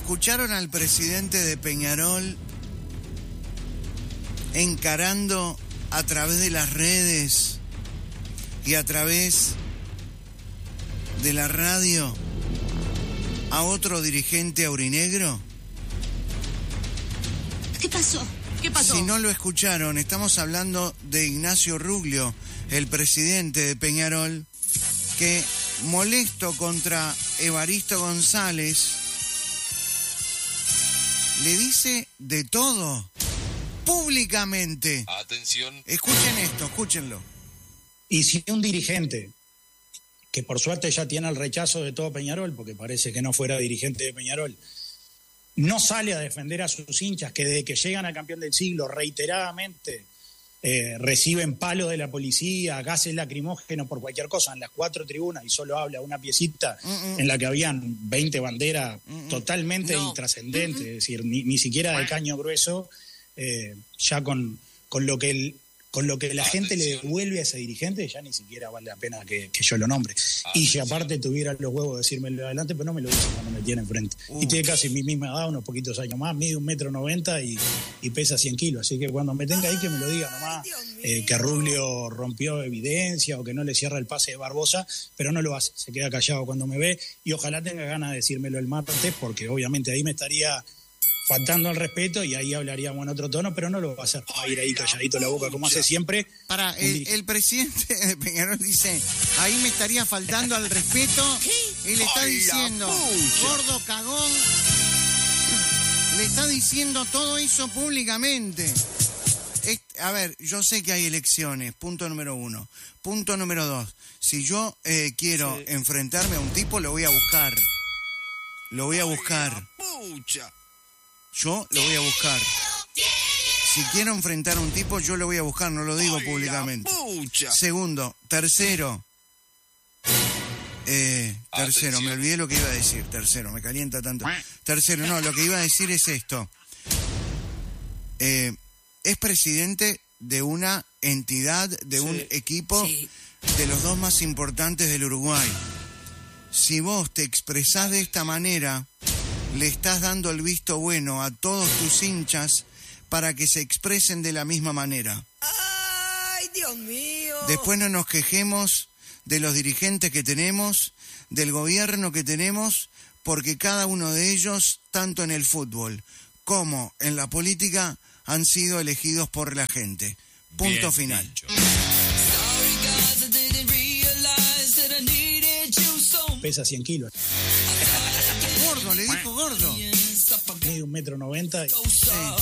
¿Escucharon al presidente de Peñarol encarando a través de las redes y a través de la radio a otro dirigente aurinegro? ¿Qué pasó? ¿Qué pasó? Si no lo escucharon, estamos hablando de Ignacio Ruglio, el presidente de Peñarol, que molesto contra Evaristo González le dice de todo públicamente. Atención. Escuchen esto, escúchenlo. Y si un dirigente, que por suerte ya tiene el rechazo de todo Peñarol, porque parece que no fuera dirigente de Peñarol, no sale a defender a sus hinchas, que desde que llegan al campeón del siglo reiteradamente reciben palos de la policía, gases lacrimógenos por cualquier cosa en las 4 tribunas, y solo habla una piecita en la que habían 20 banderas totalmente intrascendentes, es decir, ni siquiera de caño grueso, ya con lo que la gente le devuelve a ese dirigente, ya ni siquiera vale la pena que yo lo nombre. Y si aparte tuviera los huevos de decírmelo adelante, pero no me lo dice cuando me tiene enfrente. Y tiene casi mi misma edad, unos poquitos años más, mide 1,90 m y pesa 100 kilos. Así que cuando me tenga ahí, que me lo diga nomás, que Ruglio rompió evidencia o que no le cierra el pase de Barbosa, pero no lo hace, se queda callado cuando me ve, y ojalá tenga ganas de decírmelo el martes, porque obviamente ahí me estaría faltando al respeto y ahí hablaríamos en otro tono, pero no lo va a hacer. Va a ir ahí calladito la boca, como hace siempre. El presidente de Peñarol dice, ahí me estaría faltando al respeto. Él está diciendo, gordo cagón. Le está diciendo todo eso públicamente. A ver, yo sé que hay elecciones, punto número 1. Punto número 2, si yo quiero enfrentarme a un tipo, lo voy a buscar. Lo voy a buscar. Yo lo voy a buscar. Si quiero enfrentar a un tipo, yo lo voy a buscar, no lo digo públicamente. Segundo, tercero, me olvidé lo que iba a decir. Tercero, me calienta tanto. Tercero, no, lo que iba a decir es esto. Es presidente de una entidad, de un equipo de los 2 más importantes del Uruguay. Si vos te expresás de esta manera, le estás dando el visto bueno a todos tus hinchas para que se expresen de la misma manera. ¡Ay, Dios mío! Después no nos quejemos de los dirigentes que tenemos, del gobierno que tenemos, porque cada uno de ellos, tanto en el fútbol como en la política, han sido elegidos por la gente. Punto final. Dicho. Pesa 100 kilos. Gordo, le dijo gordo. Mide 1,90 m.